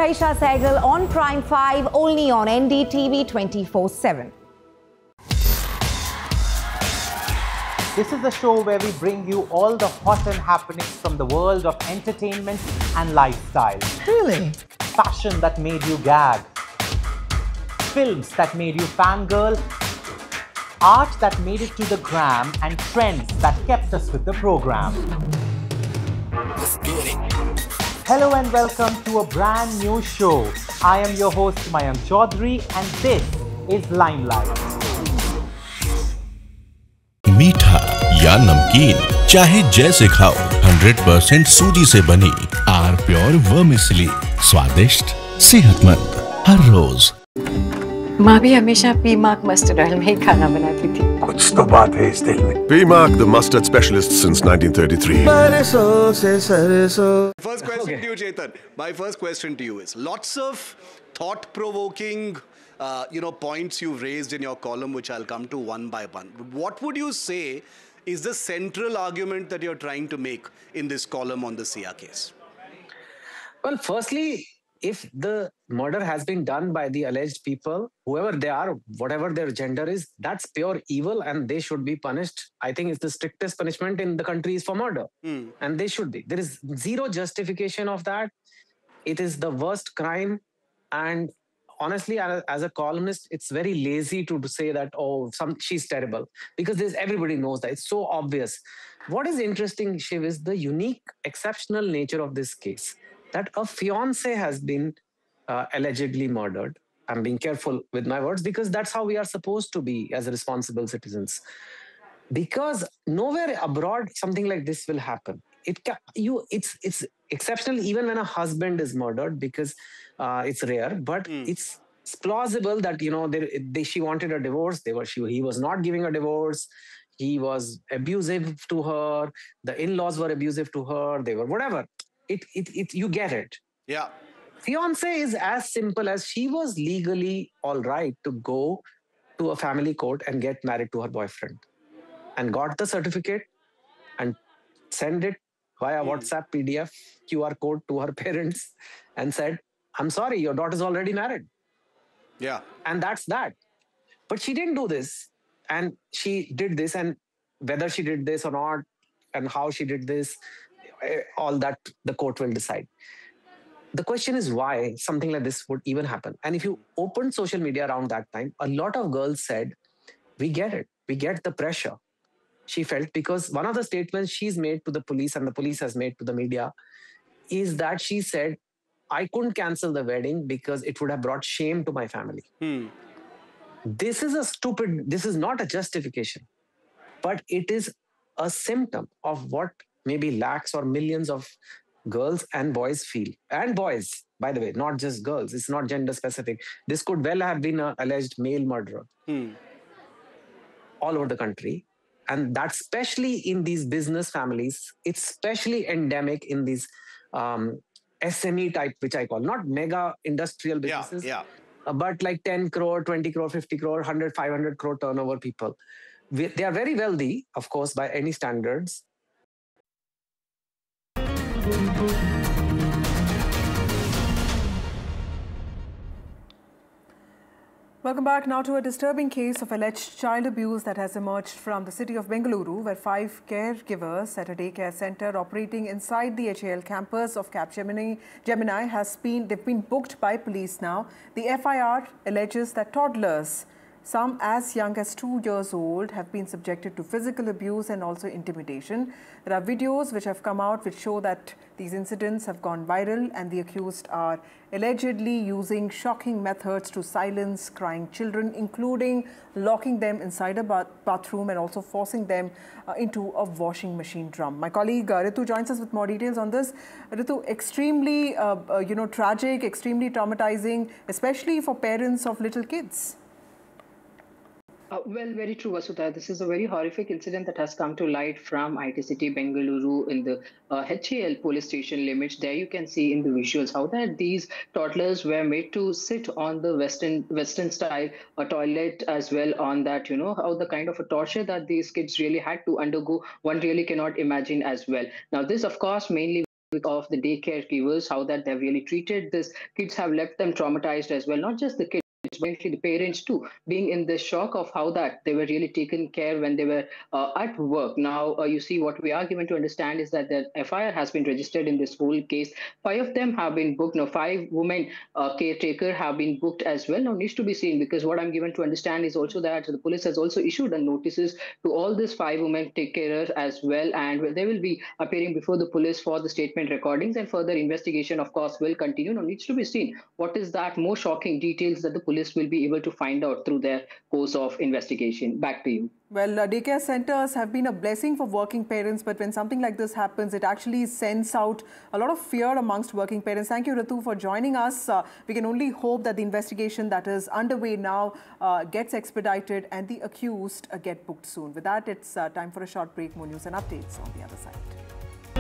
Raisha Sehgal on Prime 5, only on NDTV 24/7. This is the show where we bring you all the hot and happenings from the world of entertainment and lifestyle. Really? Fashion that made you gag. Films that made you fangirl. Art that made it to the gram, and trends that kept us with the program. Hello and welcome to a brand new show. I am your host Mayank Chaudhary and this is Limelight. मीठा या नमकीन चाहे जैसे खाओ, 100% सूजी से बनी are pure vermicelli, स्वादिष्ट सेहतमंद हर रोज। माँ भी हमेशा पी-मार्क मस्टर्ड ऑयल में ही खाना बनाती थी। कुछ तो बात है इस दिल में। P-Mark, the mustard specialist since 1933. First question to you, Chetan. My first question to you is: lots of thought-provoking, points you've raised in your column, which I'll come to one by one. What would you say is the central argument that you're trying to make in this column on the Sia case? Well, firstly, if the murder has been done by the alleged people, whoever they are, whatever their gender is, that's pure evil and they should be punished. I think it's the strictest punishment in the country is for murder. And they should be. There is zero justification of that. It is the worst crime. And honestly, as a columnist, it's very lazy to say that, she's terrible. Because everybody knows that. It's so obvious. What is interesting, Shiv, is the unique, exceptional nature of this case. That a fiancé has been allegedly murdered. I'm being careful with my words because that's how we are supposed to be as responsible citizens. Because nowhere abroad something like this will happen. It's exceptional even when a husband is murdered because it's rare, but it's plausible that she wanted a divorce. He was not giving a divorce. He was abusive to her. The in-laws were abusive to her. They were whatever. You get it. Yeah. Fiancé is as simple as she was legally all right to go to a family court and get married to her boyfriend and got the certificate and send it via WhatsApp PDF QR code to her parents and said, I'm sorry, your daughter's already married. Yeah. And that's that. But she didn't do this. And she did this, and whether she did this or not and how she did this, all that the court will decide. The question is why something like this would even happen. And if you open social media around that time, a lot of girls said, we get it. We get the pressure. She felt because one of the statements she's made to the police and the police has made to the media is that she said, I couldn't cancel the wedding because it would have brought shame to my family. This is not a justification, but it is a symptom of what maybe lakhs or millions of girls and boys feel. And boys, by the way, not just girls. It's not gender specific. This could well have been an alleged male murderer all over the country. And that's especially in these business families. It's especially endemic in these SME type, which I call, not mega industrial businesses, but like 10 crore, 20 crore, 50 crore, 100, 500 crore turnover people. They are very wealthy, of course, by any standards. Welcome back now to a disturbing case of alleged child abuse that has emerged from the city of Bengaluru, where 5 caregivers at a daycare center operating inside the HAL campus of Capgemini they've been booked by police now. The FIR alleges that toddlers, some as young as 2 years old, have been subjected to physical abuse and also intimidation. There are videos which have come out which show that these incidents have gone viral and the accused are allegedly using shocking methods to silence crying children, including locking them inside a bathroom and also forcing them into a washing machine drum. My colleague Ritu joins us with more details on this. Ritu, extremely tragic, extremely traumatizing, especially for parents of little kids. Well, very true, Vasudha. This is a very horrific incident that has come to light from IT City, Bengaluru, in the HAL police station limits. There you can see in the visuals how that these toddlers were made to sit on the Western style toilet as well on that, how the kind of a torture that these kids really had to undergo, one really cannot imagine as well. Now, this, of course, mainly of the daycare givers, how that they've really treated this. Kids have left them traumatized as well, not just the kids, eventually the parents too, being in the shock of how that they were really taken care when they were at work. Now, you see, what we are given to understand is that the FIR has been registered in this whole case. 5 of them have been booked. Now, 5 women caretaker have been booked as well. Now, needs to be seen, because what I'm given to understand is also that the police has also issued a notices to all these 5 women take carers as well, and they will be appearing before the police for the statement recordings, and further investigation, of course, will continue. Now, needs to be seen what is that more shocking details that the police will be able to find out through their course of investigation. Back to you. Well, daycare centers have been a blessing for working parents, but when something like this happens, it actually sends out a lot of fear amongst working parents. Thank you, Ritu, for joining us. We can only hope that the investigation that is underway now gets expedited and the accused get booked soon. With that, it's time for a short break. More news and updates on the other side.